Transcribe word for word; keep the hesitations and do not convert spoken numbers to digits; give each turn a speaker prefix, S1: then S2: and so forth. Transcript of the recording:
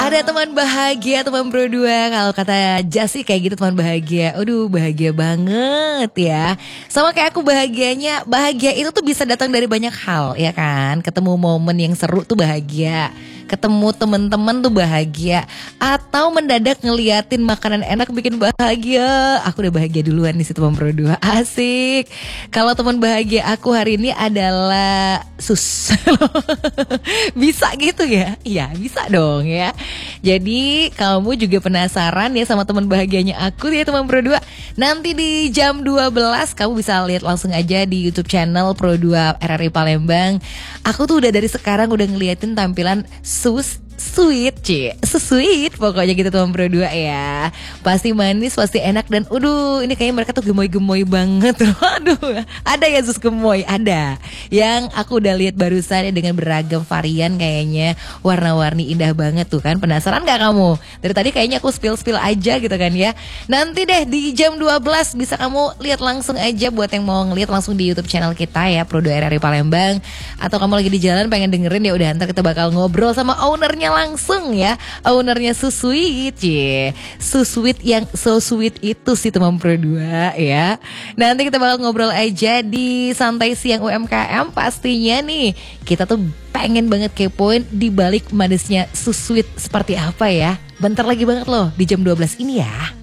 S1: Ada teman bahagia, teman berdua. Kalau kata Jasi kayak gitu, teman bahagia. Aduh, bahagia banget ya. Sama kayak aku bahagianya. Bahagia itu tuh bisa datang dari banyak hal, ya kan? Ketemu momen yang seru tuh bahagia. Ketemu teman-teman tuh bahagia. Atau mendadak ngeliatin makanan enak bikin bahagia. Aku udah bahagia duluan nih si teman berdua. Asik. Kalau teman bahagia aku hari ini adalah sus. Bisa gitu ya? Iya, bisa dong ya. Jadi kamu juga penasaran ya sama teman bahagianya aku ya teman Pro dua. Nanti di jam dua belas kamu bisa lihat langsung aja di YouTube channel Pro dua R R I Palembang. Aku tuh udah dari sekarang udah ngeliatin tampilan sus sweet, cie, sweet pokoknya gitu teman Pro dua ya. Pasti manis, pasti enak dan aduh ini kayaknya mereka tuh gemoy-gemoy banget. Aduh, ada ya sus gemoy, ada. Yang aku udah lihat barusan ya dengan beragam varian kayaknya warna-warni indah banget tuh kan. Penasaran gak kamu? Dari tadi kayaknya aku spill-spill aja gitu kan ya. Nanti deh di jam dua belas bisa kamu lihat langsung aja buat yang mau ngeliat langsung di YouTube channel kita ya Pro dua R R I Palembang. Atau kamu lagi di jalan pengen dengerin ya udah ntar kita bakal ngobrol sama ownernya langsung ya. Ownernya Susweet ya. Susweet yang so sweet itu sih teman Pro dua ya. Nanti kita bakal ngobrol aja di Santai Siang U M K M. Pastinya nih kita tuh pengen banget kepoin di balik manisnya Susweet seperti apa ya. Bentar lagi banget loh di jam dua belas ini ya.